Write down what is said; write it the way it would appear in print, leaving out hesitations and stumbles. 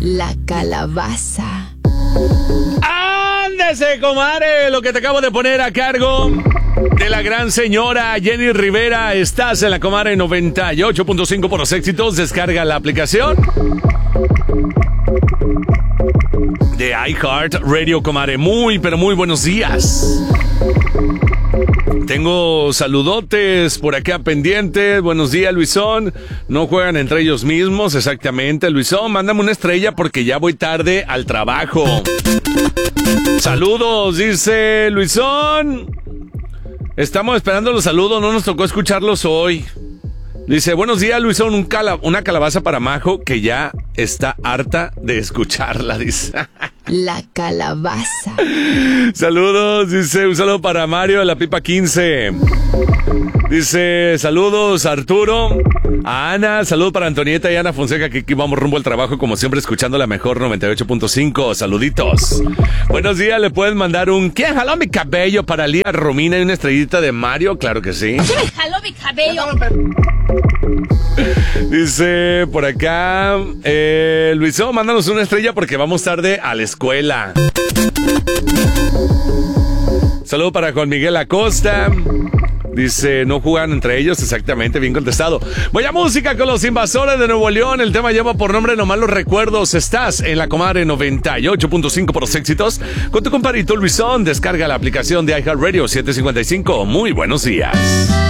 La calabaza. ¡Ándese, comadre! Lo que te acabo de poner a cargo de la gran señora Jenny Rivera. Estás en la comadre 98.5 por los éxitos. Descarga la aplicación de iHeartRadio, comadre. Muy, pero muy buenos días. Tengo saludotes por acá pendientes. Buenos días, Luisón. No juegan entre ellos mismos, exactamente. Luisón, mándame una estrella porque ya voy tarde al trabajo. Saludos, dice Luisón. Estamos esperando los saludos, no nos tocó escucharlos hoy. Dice, buenos días, Luisón, una calabaza para Majo que ya está harta de escucharla, dice. La calabaza. Saludos, dice, un saludo para Mario de la Pipa 15. Dice, saludos Arturo, a Ana, saludos para Antonieta y Ana Fonseca, que aquí vamos rumbo al trabajo, como siempre, escuchando la mejor 98.5. Saluditos. Buenos días, le pueden mandar un ¿quién jaló mi cabello? Para Lía Romina y una estrellita de Mario, claro que sí. ¿Quién me jaló mi cabello? Dice por acá, Luisón, mándanos una estrella porque vamos tarde a la escuela. Saludo para Juan Miguel Acosta. Dice, no juegan entre ellos, exactamente, bien contestado. Voy a música con los Invasores de Nuevo León. El tema lleva por nombre Nomás los Recuerdos. Estás en la comadre 98.5 por los éxitos. Con tu compadrito Luisón, descarga la aplicación de iHeartRadio 755. Muy buenos días.